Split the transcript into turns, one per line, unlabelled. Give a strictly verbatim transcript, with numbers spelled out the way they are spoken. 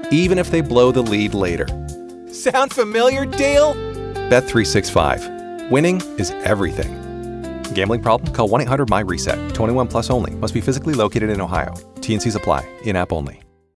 even if they blow the lead later.
Sound familiar, Dale?
Bet three sixty-five. Winning is everything. Gambling problem? Call one eight hundred M Y RESET. twenty-one plus only. Must be physically located in Ohio. T and Cs apply. In-app only.